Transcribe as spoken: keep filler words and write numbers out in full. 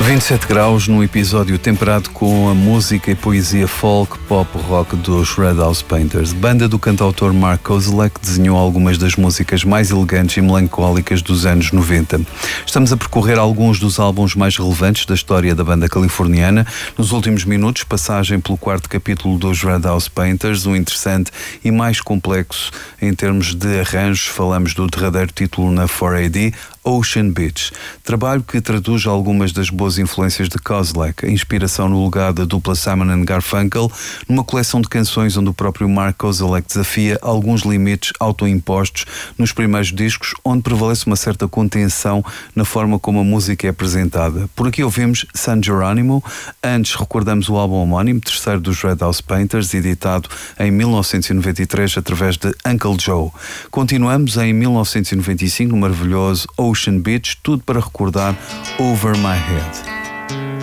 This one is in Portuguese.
vinte e sete graus num episódio temperado com a música e poesia folk, pop, rock dos Red House Painters. Banda do cantautor Mark Kozelek desenhou algumas das músicas mais elegantes e melancólicas dos anos noventa. Estamos a percorrer alguns dos álbuns mais relevantes da história da banda californiana. Nos últimos minutos, passagem pelo quarto capítulo dos Red House Painters, um interessante e mais complexo em termos de arranjos. Falamos do derradeiro título na quatro A D, Ocean Beach, trabalho que traduz algumas das boas influências de Kozelek, a inspiração no legado da dupla Simon and Garfunkel, numa coleção de canções onde o próprio Mark Kozelek desafia alguns limites autoimpostos nos primeiros discos, onde prevalece uma certa contenção na forma como a música é apresentada. Por aqui ouvimos San Geronimo, antes recordamos o álbum homónimo, terceiro dos Red House Painters, editado em mil novecentos e noventa e três através de Uncle Joe. Continuamos em mil novecentos e noventa e cinco no maravilhoso Ocean Beach, tudo para recordar Over My Head.